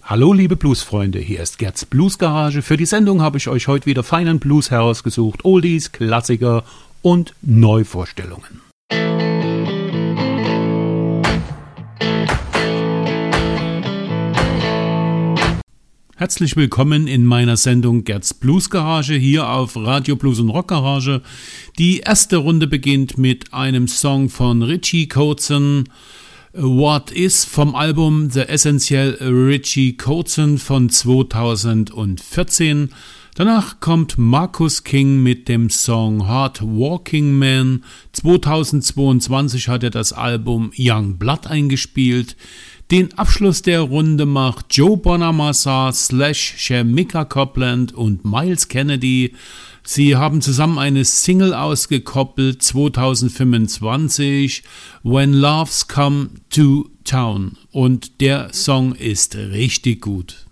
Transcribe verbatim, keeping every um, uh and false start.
Hallo liebe Bluesfreunde, hier ist Gerds Bluesgarage. Für die Sendung habe ich euch heute wieder feinen Blues herausgesucht, Oldies, Klassiker und Neuvorstellungen. Herzlich willkommen in meiner Sendung Gerds Bluesgarage hier auf Radio Blues und Rock Garage. Die erste Runde beginnt mit einem Song von Richie Kotzen, What Is, vom Album The Essential Richie Kotzen von zweitausendvierzehn. Danach kommt Marcus King mit dem Song Hard Walking Man. zweitausendzweiundzwanzig hat er das Album Young Blood eingespielt. Den Abschluss der Runde macht Joe Bonamassa slash Shamika Copland und Miles Kennedy. Sie haben zusammen eine Single ausgekoppelt, zweitausendfünfundzwanzig, When Loves Come to Town. Und der Song ist richtig gut.